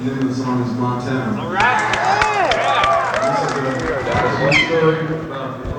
The name of the song is Montana. All right. This is a story about